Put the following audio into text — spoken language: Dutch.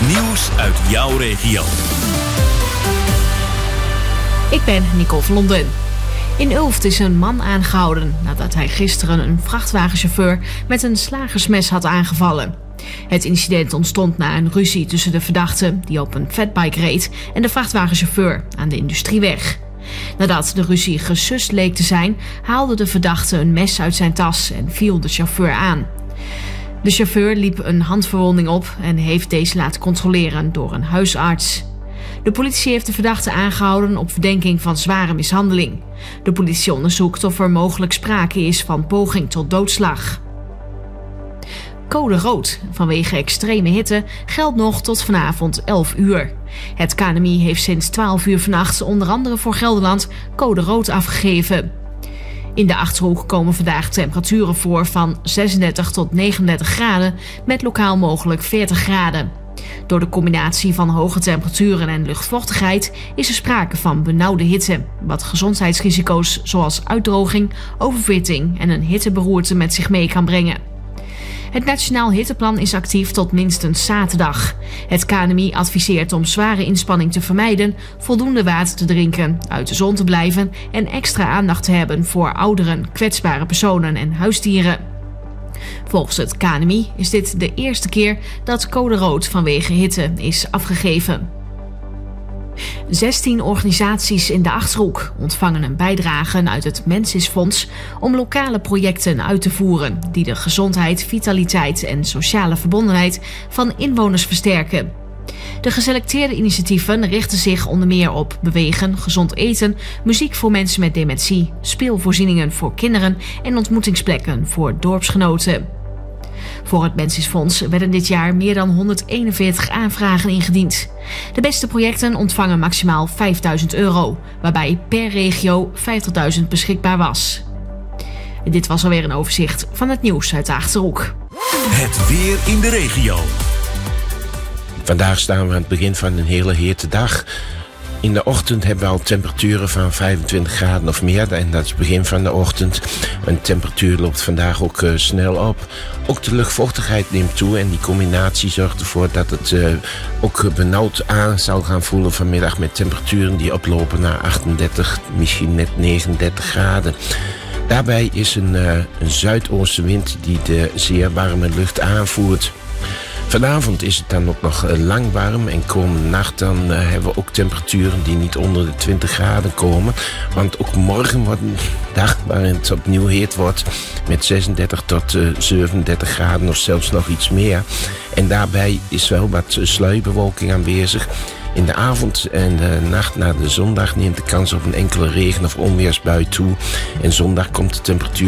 Nieuws uit jouw regio. Ik ben Nicole van Londen. In Ulft is een man aangehouden nadat hij gisteren een vrachtwagenchauffeur met een slagersmes had aangevallen. Het incident ontstond na een ruzie tussen de verdachte die op een fatbike reed en de vrachtwagenchauffeur aan de Industrieweg. Nadat de ruzie gesust leek te zijn, haalde de verdachte een mes uit zijn tas en viel de chauffeur aan. De chauffeur liep een handverwonding op en heeft deze laten controleren door een huisarts. De politie heeft de verdachte aangehouden op verdenking van zware mishandeling. De politie onderzoekt of er mogelijk sprake is van poging tot doodslag. Code rood vanwege extreme hitte geldt nog tot vanavond 11 uur. Het KNMI heeft sinds 12 uur vannacht onder andere voor Gelderland code rood afgegeven. In de Achterhoek komen vandaag temperaturen voor van 36 tot 39 graden met lokaal mogelijk 40 graden. Door de combinatie van hoge temperaturen en luchtvochtigheid is er sprake van benauwde hitte, wat gezondheidsrisico's zoals uitdroging, oververhitting en een hitteberoerte met zich mee kan brengen. Het Nationaal Hitteplan is actief tot minstens zaterdag. Het KNMI adviseert om zware inspanning te vermijden, voldoende water te drinken, uit de zon te blijven en extra aandacht te hebben voor ouderen, kwetsbare personen en huisdieren. Volgens het KNMI is dit de eerste keer dat code rood vanwege hitte is afgegeven. 16 organisaties in de Achterhoek ontvangen een bijdrage uit het Mensisfonds om lokale projecten uit te voeren die de gezondheid, vitaliteit en sociale verbondenheid van inwoners versterken. De geselecteerde initiatieven richten zich onder meer op bewegen, gezond eten, muziek voor mensen met dementie, speelvoorzieningen voor kinderen en ontmoetingsplekken voor dorpsgenoten. Voor het Mensisfonds werden dit jaar meer dan 141 aanvragen ingediend. De beste projecten ontvangen maximaal €5.000, waarbij per regio 50.000 beschikbaar was. En dit was alweer een overzicht van het nieuws uit de Achterhoek. Het weer in de regio. Vandaag staan we aan het begin van een hele hete dag. In de ochtend hebben we al temperaturen van 25 graden of meer. En dat is het begin van de ochtend. En de temperatuur loopt vandaag ook snel op. Ook de luchtvochtigheid neemt toe. En die combinatie zorgt ervoor dat het ook benauwd aan zal gaan voelen vanmiddag. Met temperaturen die oplopen naar 38, misschien net 39 graden. Daarbij is een zuidoostenwind die de zeer warme lucht aanvoert. Vanavond is het dan ook nog lang warm en komende nacht dan hebben we ook temperaturen die niet onder de 20 graden komen. Want ook morgen wordt een dag waarin het opnieuw heet wordt met 36 tot 37 graden of zelfs nog iets meer. En daarbij is wel wat sluierbewolking aanwezig. In de avond en de nacht naar de zondag neemt de kans op een enkele regen- of onweersbui toe. En zondag komt de temperatuur